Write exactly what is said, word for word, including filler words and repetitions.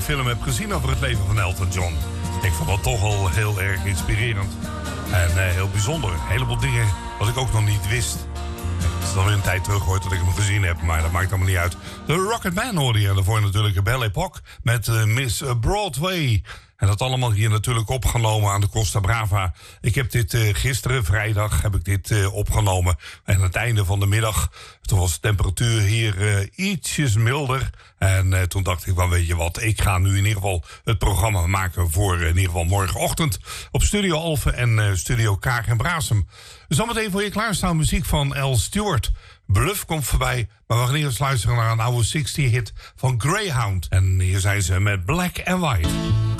mooie film heb gezien over het leven van Elton John. Ik vond dat toch al heel erg inspirerend. En uh, heel bijzonder. Een heleboel dingen wat ik ook nog niet wist. Het is alweer een tijd terug hoor dat ik hem gezien heb, maar dat maakt allemaal niet uit. De Rocketman hoorde je. En daarvoor natuurlijk de Belle Époque met uh, Miss Broadway. En dat allemaal hier natuurlijk opgenomen aan de Costa Brava. Ik heb dit uh, gisteren, vrijdag, heb ik dit uh, opgenomen. En aan het einde van de middag, toen was de temperatuur hier uh, ietsjes milder. En uh, toen dacht ik van, weet je wat, ik ga nu in ieder geval het programma maken voor uh, in ieder geval morgenochtend. Op Studio Alphen en uh, Studio Kaag en Brasem. Zometeen voor je klaarstaan muziek van Al Stewart. Bluff komt voorbij, maar we gaan eerst luisteren naar een oude zestig hit van Greyhound. En hier zijn ze met Black and White.